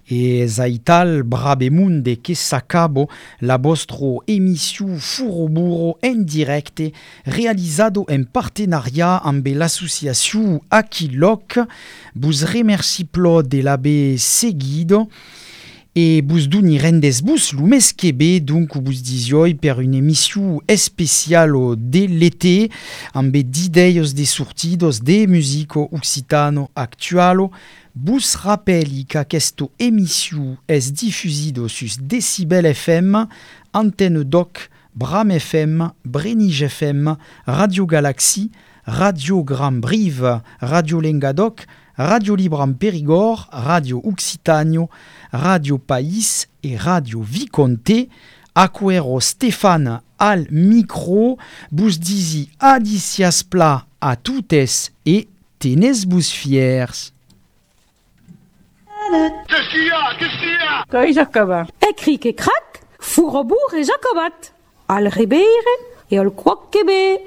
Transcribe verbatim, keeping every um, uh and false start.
E zaital brabemunde che s'acabo la vostro emissió Furoburo en directe realizado en partenariat amb l'associació Aquiloc. Vos remerci plo de l'haver seguido e vos donirem-des vos lo mes que ve, donc vos disioi per una emissió especialo de l'été amb d'ideios de sortidos de musico occitano actualo. Vos rappeli qu'aquesta emissió es difusido sus Decibel F M, Antenne Doc, Bram F M, Brenige F M, Radio Galaxy, Radio Grand Brive, Radio Lengadoc, Radio Libre en Périgord, Radio Occitano, Radio País et Radio Viconté. Aquero Stéphane al micro, vos disi adicias pla a toutes et tenez-vos fiers. Qu'est-ce qu'il y a? Qu'est-ce qu'il y a? Toi, Jacobin. Écrit que crac, Furobur et Jacobat. Al Ribeire et al Croquebé.